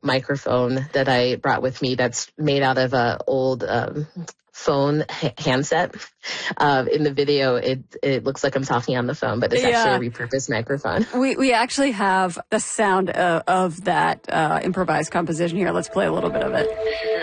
microphone that I brought with me that's made out of a old phone handset. In the video, it looks like I'm talking on the phone, but it's actually a repurposed microphone. We actually have the sound of that improvised composition here. Let's play a little bit of it.